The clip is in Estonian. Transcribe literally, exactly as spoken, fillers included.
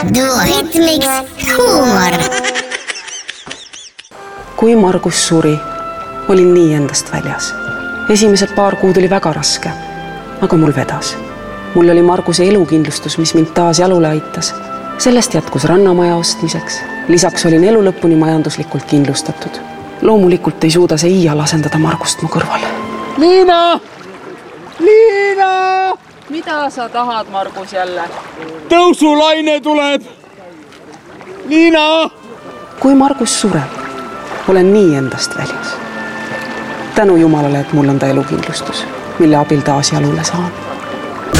duoritmiks huumor. Kui Margus suri, olin nii endast väljas. Esimesed paar kuud oli väga raske, aga mul vedas. Mul oli Marguse elukindlustus, mis mind taas jalule aitas. Sellest jätkus rannamaja ostmiseks. Lisaks olin elu lõpuni majanduslikult kindlustatud. Loomulikult ei suuda see iial asendada Margust mu kõrval. Liina! Liina! Mida sa tahad, Margus, jälle? Tõusulaine tuleb! Liina! Kui Margus sureb, olen nii endast väljas. Tänu Jumalale, et mul on ta elukindlustus, mille abil taas jalule saan.